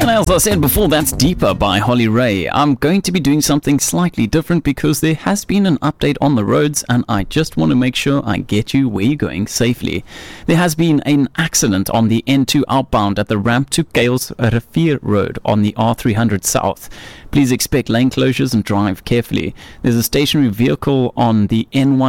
And as I said before, that's Deeper by Holly Ray. I'm going to be doing something slightly different because there has been an update on the roads and I just want to make sure I get you where you're going safely. There has been an accident on the N2 outbound at the ramp to Gales Rivier Road on the R300 South. Please expect lane closures and drive carefully. There's a stationary vehicle on the N1